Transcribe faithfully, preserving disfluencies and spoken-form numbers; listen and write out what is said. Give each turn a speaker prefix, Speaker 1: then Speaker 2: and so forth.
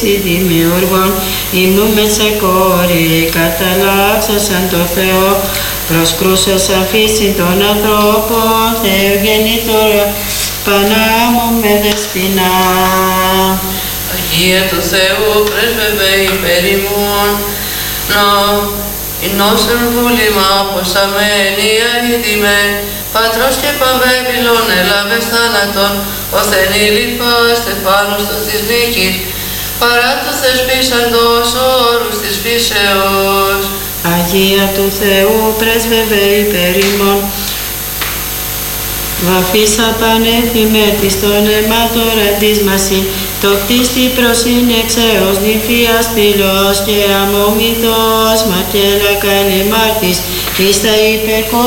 Speaker 1: φύση δημιουργών, υμνούμε σε κόρη, καταλάξασαν το Θεό, προσκρούσασαν φύση των ανθρώπων, Θεογεννήτωρα, Πανάμω με δεσποινά.
Speaker 2: Αγία του Θεού, πρέσβευε υπέρ ημών, να εινώσεν βούλημα αποσαμένη αίδημε, Πατρός και Παβέβυλον έλαβες θάνατον, οθενή λιπά στεφάνους το της νίκης, παρά του θεσπίσαντος όρους της φύσεως.
Speaker 1: Αγία του Θεού, πρέσβευε υπέρ ημών, βαφίσα πανέθιμε της των αιμάτων ρεντίσμαση, το κτίστη προσύνεξεως νηφίας πυλός και αμόμητος μακέλα καλυμάρτης, εις τα υπεκό